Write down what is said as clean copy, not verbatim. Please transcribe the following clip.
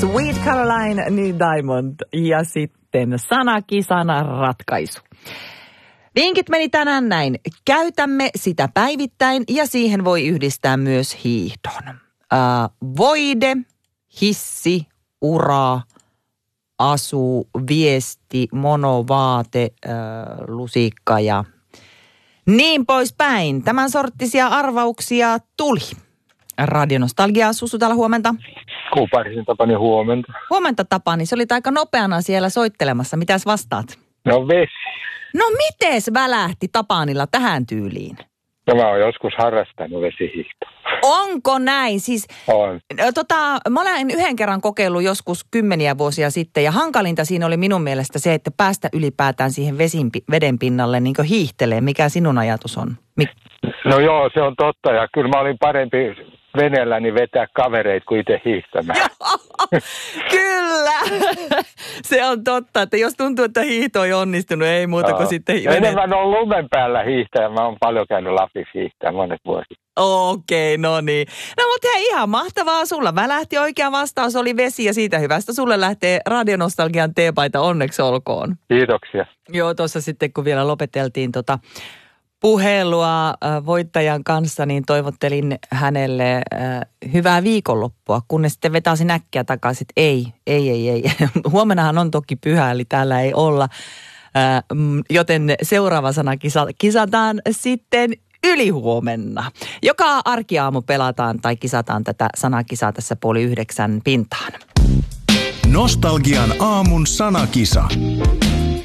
Sweet Caroline, Neil Diamond ja sitten sanakisana ratkaisu. Vinkit meni tänään näin. Käytämme sitä päivittäin ja siihen voi yhdistää myös hiihdon. Voide, hissi, ura, asu, viesti, monovaate, lusikka ja niin poispäin. Tämän sorttisia arvauksia tuli. Radionostalgia, Susu täällä huomenta. Kuuparisen Tapani huomenta. Huomenta Tapani, se oli aika nopeana siellä soittelemassa. Mitäs vastaat? No vesi. No mites välähti Tapanilla tähän tyyliin? No mä oon joskus harrastanut vesihiihtoa. Onko näin? Siis, on. Mä olen yhden kerran kokeillut joskus 10 vuosia sitten ja hankalinta siinä oli minun mielestä se, että päästä ylipäätään siihen veden pinnalle niin kuin hiihtelee. Mikä sinun ajatus on? No joo, se on totta ja kyllä mä olin parempi veneelläni vetää kavereita kuin itse hiihtämään. Kyllä! Se on totta, että jos tuntuu, että hiihto ei onnistunut, ei muuta kuin sitten enemmän on lumen päällä hiihtäjä. Mä oon paljon käynyt Lapissa hiihtää monet vuosit. Okei, no niin. No mutta hei, ihan mahtavaa. Sulla välähti oikea vastaus, oli vesi ja siitä hyvästä sulle lähtee Radionostalgian teepaita, onneksi olkoon. Kiitoksia. Joo, tuossa sitten kun vielä lopeteltiin puhelua voittajan kanssa, niin toivottelin hänelle hyvää viikonloppua, kunnes sitten vetäisin äkkiä takaisin, ei. Huomennahan on toki pyhä, eli täällä ei olla, joten seuraava sana kisataan sitten ylihuomenna. Joka arkiaamu pelataan tai kisataan tätä sanakisaa tässä 8:30 pintaan. Nostalgian aamun sanakisa.